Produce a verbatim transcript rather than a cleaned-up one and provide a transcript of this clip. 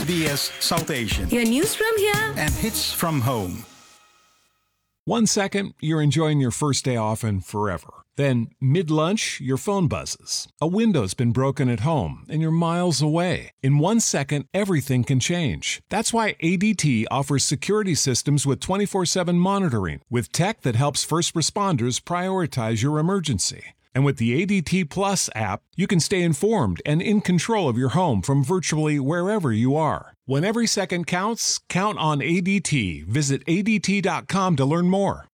B S South Asian. Your news from here and hits from home. One second, you're enjoying your first day off and forever. Then, mid-lunch, your phone buzzes. A window's been broken at home, and you're miles away. In one second, everything can change. That's why A D T offers security systems with twenty-four seven monitoring, with tech that helps first responders prioritize your emergency. And with the A D T Plus app, you can stay informed and in control of your home from virtually wherever you are. When every second counts, count on A D T. Visit A D T dot com to learn more.